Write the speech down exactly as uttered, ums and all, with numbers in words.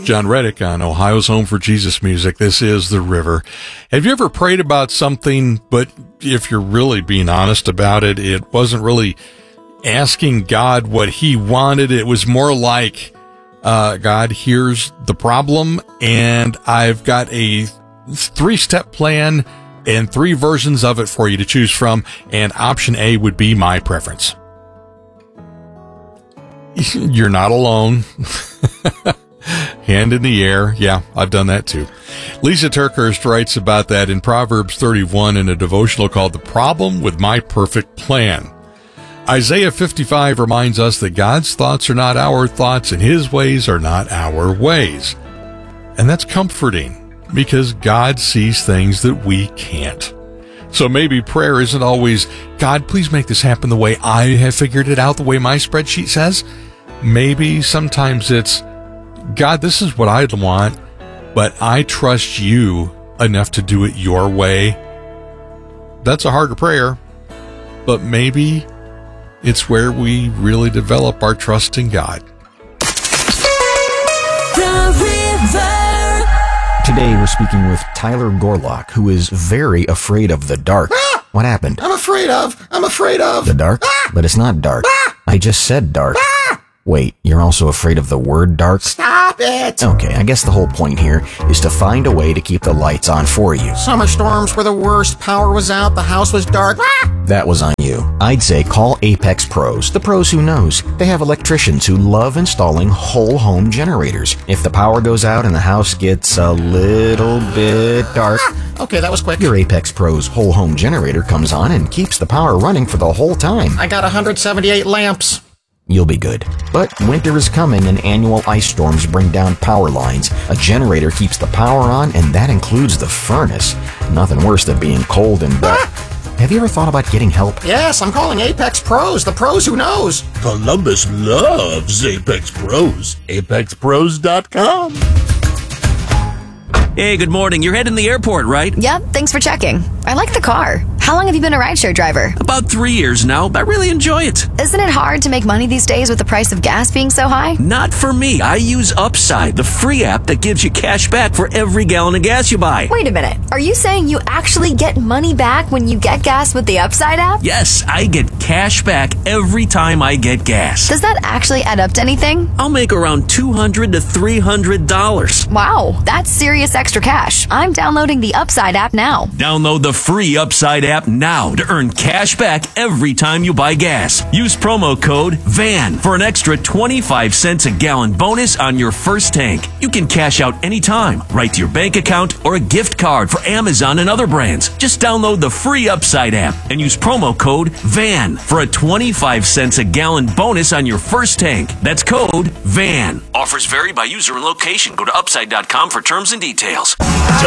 John Reddick on Ohio's Home for Jesus Music. This is The River. Have you ever prayed about something, but if you're really being honest about it, it wasn't really asking God what he wanted? It was more like, uh, God, here's the problem, and I've got a three-step plan and three versions of it for you to choose from, and option A would be my preference. You're not alone. Hand in the air. Yeah, I've done that too. Lisa Turkhurst writes about that in Proverbs thirty-one in a devotional called The Problem with My Perfect Plan. Isaiah fifty-five reminds us that God's thoughts are not our thoughts and his ways are not our ways. And that's comforting because God sees things that we can't. So maybe prayer isn't always, God, please make this happen the way I have figured it out, the way my spreadsheet says. Maybe sometimes it's, God, this is what I'd want, but I trust you enough to do it your way. That's a harder prayer, but maybe it's where we really develop our trust in God. The River. Today we're speaking with Tyler Gorlock, who is very afraid of the dark. Ah! What happened? I'm afraid of. I'm afraid of. The dark? Ah! But it's not dark. Ah! I just said dark. Ah! Wait, you're also afraid of the word dark? Stop it. Okay, I guess the whole point here is to find a way to keep the lights on for you. Summer storms were the worst. Power was out. The house was dark. Ah! That was on you. I'd say call Apex Pros, the pros who knows. They have electricians who love installing whole home generators. If the power goes out and the house gets a little bit dark, Ah! Okay, that was quick. your Apex Pros whole home generator comes on and keeps the power running for the whole time. I got one hundred seventy-eight lamps. You'll be good. But winter is coming and annual ice storms bring down power lines. A generator keeps the power on, and that includes the furnace. Nothing worse than being cold and wet. Have you ever thought about getting help? Yes, I'm calling Apex Pros, the pros who knows. Columbus loves Apex Pros. Apex Pros dot com. Hey, good morning. You're heading to the airport, right? Yep, thanks for checking. I like the car. How long have you been a rideshare driver? About three years now. I really enjoy it. Isn't it hard to make money these days with the price of gas being so high? Not for me. I use Upside, the free app that gives you cash back for every gallon of gas you buy. Wait a minute. Are you saying you actually get money back when you get gas with the Upside app? Yes, I get cash back every time I get gas. Does that actually add up to anything? I'll make around two hundred to three hundred dollars. Wow, that's serious extra cash. I'm downloading the Upside app now. Download the free Upside app now to earn cash back every time you buy gas. Use promo code V A N for an extra twenty-five cents a gallon bonus on your first tank. You can cash out anytime, right to your bank account or a gift card for Amazon and other brands. Just download the free Upside app and use promo code V A N for a twenty-five cents a gallon bonus on your first tank. That's code V A N. Offers vary by user and location. Go to upside dot com for terms and details.